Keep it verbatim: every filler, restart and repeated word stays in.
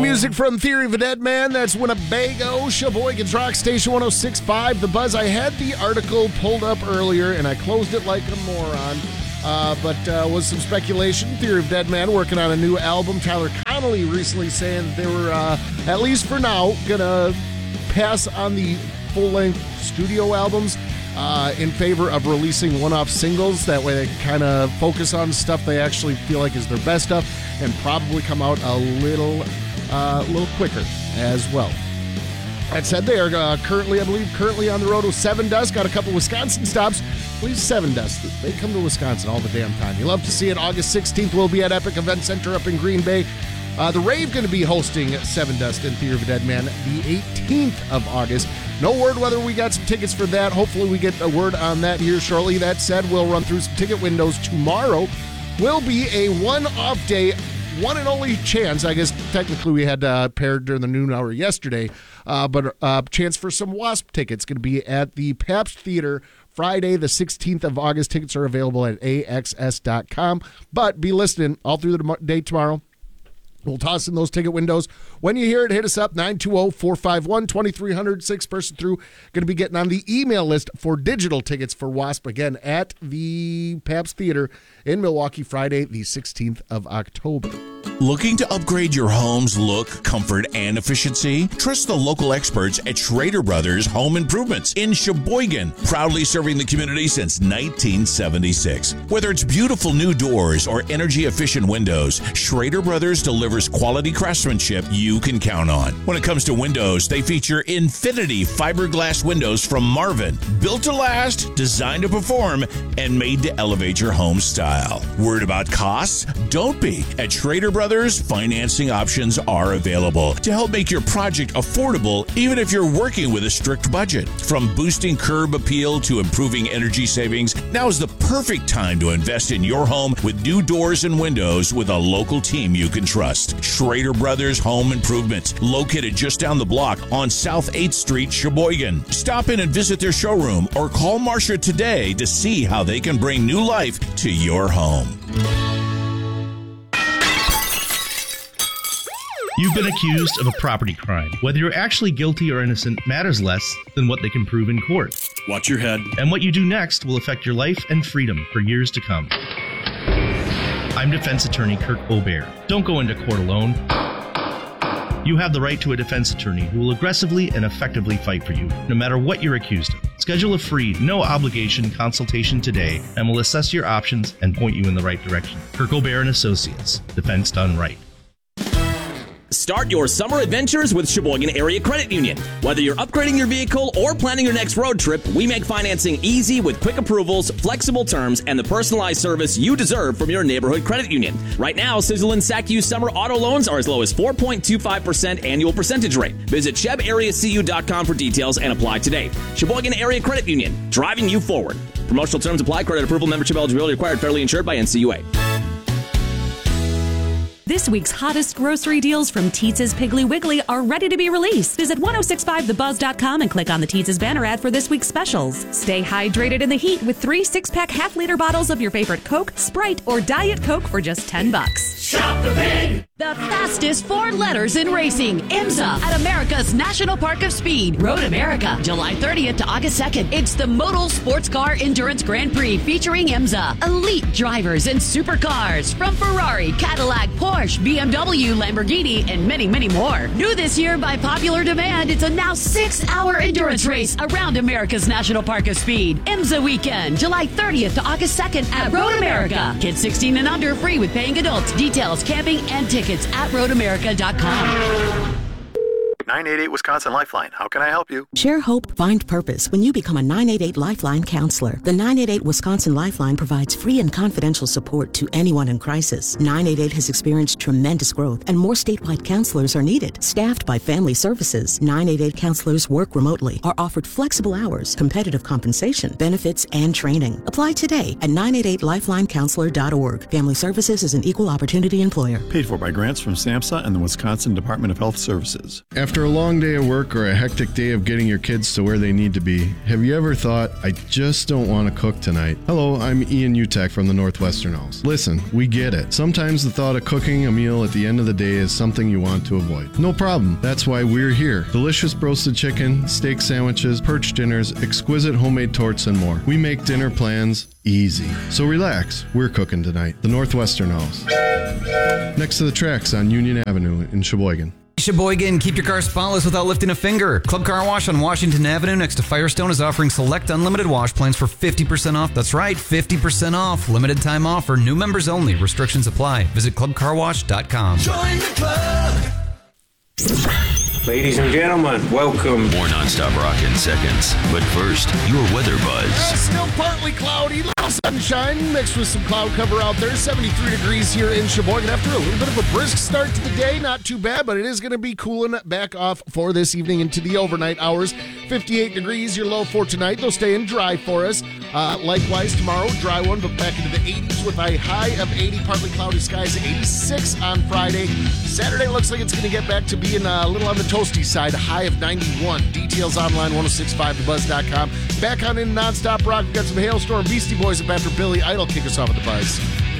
music from Theory of a Dead Man. That's Winnebago, Sheboygan's Rock Station one oh six point five. The Buzz. I had the article pulled up earlier, and I closed it like a moron. Uh, but uh, was some speculation. Theory of a Dead Man working on a new album. Tyler Connolly recently saying that they were, uh, at least for now, going to pass on the full-length studio albums uh, in favor of releasing one-off singles. That way they can kind of focus on stuff they actually feel like is their best stuff and probably come out a little, uh, little quicker as well. That said, they are uh, currently, I believe, currently on the road with Sevendust. Got a couple Wisconsin stops. Please, Sevendust. They come to Wisconsin all the damn time. You love to see it. August sixteenth, we'll be at Epic Event Center up in Green Bay. Uh, the Rave going to be hosting Sevendust and Theory of a Dead Man the eighteenth of August. No word whether we got some tickets for that. Hopefully we get a word on that here shortly. That said, we'll run through some ticket windows. Tomorrow will be a one-off day, one and only chance. I guess technically we had uh, paired during the noon hour yesterday, uh, but uh, chance for some Wasp tickets. Going to be at the Pabst Theater Friday, the sixteenth of August. Tickets are available at A X S dot com. But be listening all through the day tomorrow. We'll toss in those ticket windows. When you hear it, hit us up, nine two zero, four five one, two three zero zero, six person through. Going to be getting on the email list for digital tickets for Wasp, again, at the Pabst Theater in Milwaukee, Friday, the sixteenth of October. Looking to upgrade your home's look, comfort, and efficiency? Trust the local experts at Schrader Brothers Home Improvements in Sheboygan, proudly serving the community since nineteen seventy-six. Whether it's beautiful new doors or energy-efficient windows, Schrader Brothers delivers quality craftsmanship you can count on. When it comes to windows, they feature Infinity fiberglass windows from Marvin, built to last, designed to perform, and made to elevate your home style. Worried about costs? Don't be. At Schrader Brothers, financing options are available to help make your project affordable, even if you're working with a strict budget. From boosting curb appeal to improving energy savings, now is the perfect time to invest in your home with new doors and windows with a local team you can trust. Schrader Brothers Home Improvements, located just down the block on South eighth Street, Sheboygan. Stop in and visit their showroom or call Marcia today to see how they can bring new life to your home. You've been accused of a property crime. Whether you're actually guilty or innocent matters less than what they can prove in court. Watch your head. And what you do next will affect your life and freedom for years to come. I'm defense attorney Kirk Aubert. Don't go into court alone. You have the right to a defense attorney who will aggressively and effectively fight for you, no matter what you're accused of. Schedule a free, no-obligation consultation today, and we'll assess your options and point you in the right direction. Kirk Aubert and Associates. Defense done right. Start your summer adventures with Sheboygan Area Credit Union. Whether you're upgrading your vehicle or planning your next road trip, we make financing easy with quick approvals, flexible terms, and the personalized service you deserve from your neighborhood credit union. Right now, Sizzle and S A C U summer auto loans are as low as four point two five percent annual percentage rate. Visit Sheb Area C U dot com for details and apply today. Sheboygan Area Credit Union, driving you forward. Promotional terms apply. Credit approval, membership eligibility required. Fairly insured by N C U A. This week's hottest grocery deals from Teetz's Piggly Wiggly are ready to be released. Visit ten sixty-five the buzz dot com and click on the Teetz's banner ad for this week's specials. Stay hydrated in the heat with three six-pack half-liter bottles of your favorite Coke, Sprite, or Diet Coke for just ten bucks. Shop the Pig! The fastest four letters in racing, IMSA, at America's National Park of Speed, Road America, July thirtieth to August second. It's the Modal Sports Car Endurance Grand Prix featuring IMSA. Elite drivers and supercars from Ferrari, Cadillac, Porsche, B M W, Lamborghini, and many, many more. New this year by popular demand, it's a now six-hour endurance race around America's National Park of Speed. IMSA Weekend, July thirtieth to August second at Road America. Kids sixteen and under free with paying adults. Details, camping, and tickets at road america dot com. nine eight eight Wisconsin Lifeline. How can I help you? Share hope, find purpose when you become a nine eight eight Lifeline counselor. The nine eight eight Wisconsin Lifeline provides free and confidential support to anyone in crisis. nine eight eight has experienced tremendous growth, and more statewide counselors are needed. Staffed by Family Services, nine eight eight counselors work remotely, are offered flexible hours, competitive compensation, benefits, and training. Apply today at nine eight eight lifeline counselor dot org. Family Services is an equal opportunity employer. Paid for by grants from SAMHSA and the Wisconsin Department of Health Services. After After a long day of work or a hectic day of getting your kids to where they need to be, have you ever thought, I just don't want to cook tonight? Hello, I'm Ian Utek from the Northwestern Owls. Listen, we get it. Sometimes the thought of cooking a meal at the end of the day is something you want to avoid. No problem. That's why we're here. Delicious roasted chicken, steak sandwiches, perch dinners, exquisite homemade torts, and more. We make dinner plans easy. So relax. We're cooking tonight. The Northwestern Owls. Next to the tracks on Union Avenue in Sheboygan. Sheboygan, keep your car spotless without lifting a finger. Club Car Wash on Washington Avenue next to Firestone is offering select unlimited wash plans for fifty percent off. That's right, fifty percent off. Limited time offer. New members only. Restrictions apply. Visit club car wash dot com. Join the club. Ladies and gentlemen, welcome. More nonstop rock in seconds. But first, your weather buzz. Uh, still partly cloudy, little sunshine mixed with some cloud cover out there. seventy-three degrees here in Sheboygan after a little bit of a brisk start to the day. Not too bad, but it is going to be cooling back off for this evening into the overnight hours. fifty-eight degrees, your low for tonight. They'll stay in dry for us. Uh, likewise, tomorrow, dry one, but back into the eighties with a high of eighty. Partly cloudy skies, eighty-six on Friday. Saturday looks like it's going to get back to being a little on the toasty side, a high of ninety-one. Details online, ten sixty-five the buzz dot com. Back on in nonstop rock, we've got some Hailstorm Beastie Boys up after Billy Idol kick us off at the Buzz.